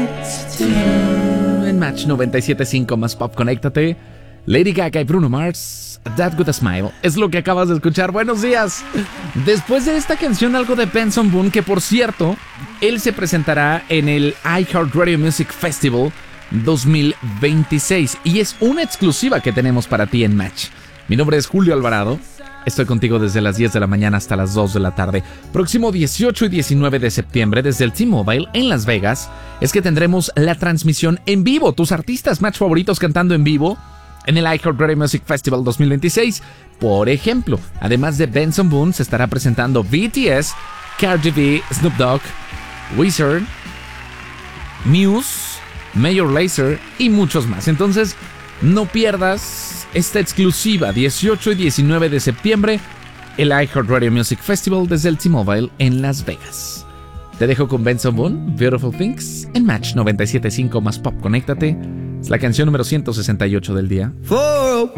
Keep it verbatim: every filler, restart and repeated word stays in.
En Match noventa y siete punto cinco más Pop, conéctate. Lady Gaga y Bruno Mars, That With A Smile, es lo que acabas de escuchar. Buenos días. Después de esta canción, algo de Benson Boone, que por cierto, él se presentará en el iHeartRadio Music Festival dos mil veintiséis y es una exclusiva que tenemos para ti en Match. Mi nombre es Julio Alvarado. Estoy contigo desde las diez de la mañana hasta las dos de la tarde. Próximo dieciocho y diecinueve de septiembre, desde el T-Mobile en Las Vegas, es que tendremos la transmisión en vivo. Tus artistas Match favoritos cantando en vivo en el iHeartRadio Music Festival dos mil veintiséis. Por ejemplo, además de Benson Boone, se estará presentando B T S, Cardi B, Snoop Dogg, Weezer, Muse, Major Lazer y muchos más. Entonces, no pierdas esta exclusiva, dieciocho y diecinueve de septiembre, el iHeartRadio Music Festival desde el T-Mobile en Las Vegas. Te dejo con Benson Boone, Beautiful Things, en Match noventa y siete punto cinco más Pop, conéctate. Es la canción número ciento sesenta y ocho del día. For